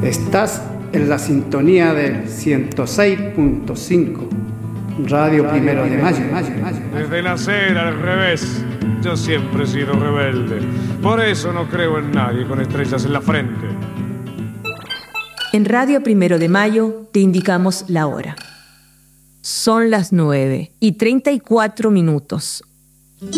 Estás en la sintonía del 106.5, Radio Primero de Mayo. Desde nacer al revés, yo siempre he sido rebelde. Por eso no creo en nadie con estrellas en la frente. En Radio Primero de Mayo te indicamos la hora. Son las 9:34.